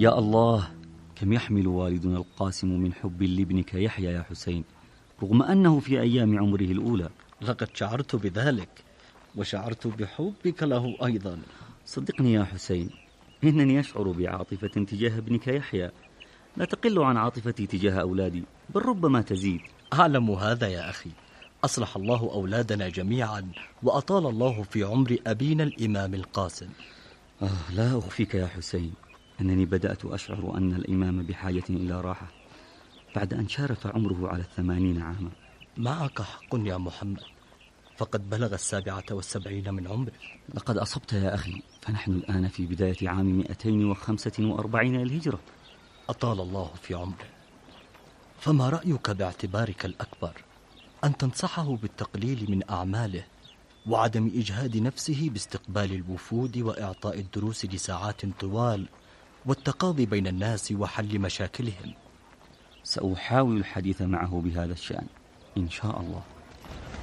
يا الله، كم يحمل والدنا القاسم من حب لابنك يحيى يا حسين، رغم أنه في أيام عمره الأولى. لقد شعرت بذلك، وشعرت بحبك له أيضا. صدقني يا حسين، إنني أشعر بعاطفة تجاه ابنك يحيى لا تقل عن عاطفتي تجاه أولادي، بل ربما تزيد. أعلم هذا يا أخي. أصلح الله أولادنا جميعا، وأطال الله في عمر أبينا الإمام القاسم. لا أخفيك يا حسين أنني بدأت أشعر أن الإمام بحاجة إلى راحة بعد أن شارف عمره على 80 عاما. معك حق يا محمد، فقد بلغ 77 من عمره. لقد أصبت يا أخي، فنحن الآن في بداية عام 245 للهجرة. أطال الله في عمره. فما رأيك باعتبارك الأكبر أن تنصحه بالتقليل من أعماله وعدم إجهاد نفسه باستقبال الوفود وإعطاء الدروس لساعات طوال والتقاضي بين الناس وحل مشاكلهم؟ سأحاول الحديث معه بهذا الشأن إن شاء الله.